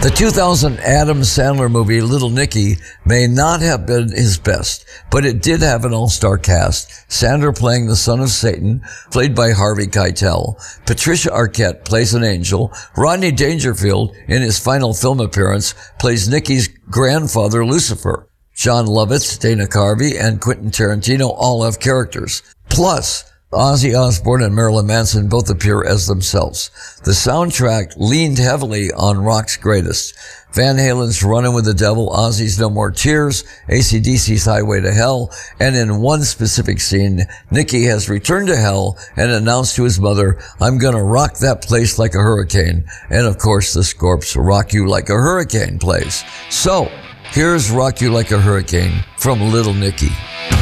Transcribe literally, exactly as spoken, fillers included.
The two thousand Adam Sandler movie Little Nicky may not have been his best, but it did have an all-star cast. Sandler playing the son of Satan, played by Harvey Keitel. Patricia Arquette plays an angel. Rodney Dangerfield, in his final film appearance, plays Nicky's grandfather Lucifer. John Lovitz, Dana Carvey, and Quentin Tarantino all have characters. Plus, Ozzy Osbourne and Marilyn Manson both appear as themselves. The soundtrack leaned heavily on rock's greatest. Van Halen's Runnin' with the Devil, Ozzy's No More Tears, A C D C's Highway to Hell, and in one specific scene, Nicky has returned to hell and announced to his mother, "I'm gonna rock that place like a hurricane." And of course, the Scorps' Rock You Like a Hurricane plays. So, here's Rock You Like a Hurricane from Little Nicky.